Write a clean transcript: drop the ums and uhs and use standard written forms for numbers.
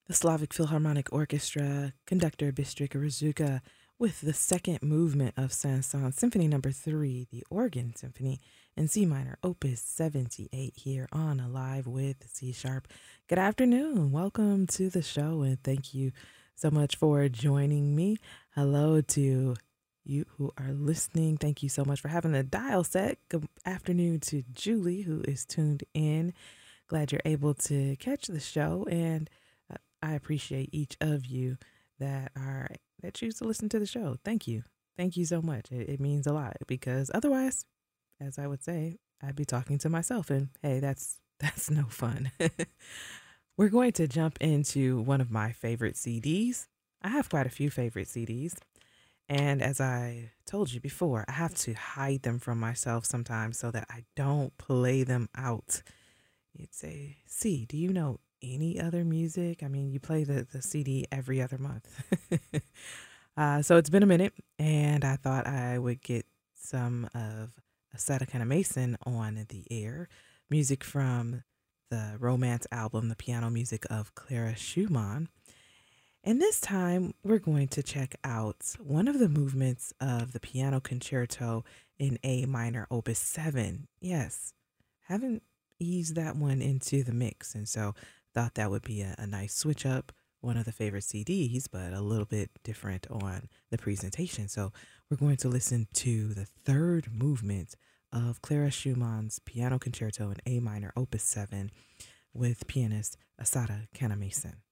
the Slavic Philharmonic Orchestra, conductor Bistrik Razuka, with the second movement of Saint-Saëns Symphony Number 3, the Organ Symphony, in C minor, Opus 78, here on Alive with C Sharp. Good afternoon. Welcome to the show, and thank you so much for joining me. Hello to you who are listening. Thank you so much for having the dial set. Good afternoon to Julie, who is tuned in. Glad you're able to catch the show, and I appreciate each of you that choose to listen to the show. Thank you. Thank you so much. It means a lot because otherwise, as I would say, I'd be talking to myself, and hey, that's no fun. We're going to jump into one of my favorite CDs. I have quite a few favorite CDs. And as I told you before, I have to hide them from myself sometimes so that I don't play them out. You'd say, C, do you know any other music? I mean, you play the CD every other month. So it's been a minute, and I thought I would get some of Asada Kana Mason on the air. Music from the Romance album, the piano music of Clara Schumann. And this time, we're going to check out one of the movements of the piano concerto in A minor, Opus 7. Yes, haven't eased that one into the mix. And so thought that would be a nice switch up. One of the favorite CDs, but a little bit different on the presentation. So we're going to listen to the third movement of Clara Schumann's Piano Concerto in A minor, Opus 7, with pianist Asada Kana Mason.